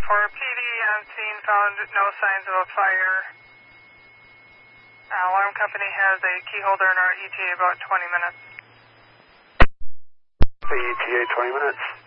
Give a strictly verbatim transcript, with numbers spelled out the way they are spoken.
for P D on scene, found no signs of a fire. Uh, alarm company has a key holder in our E T A about twenty minutes. The E T A twenty minutes.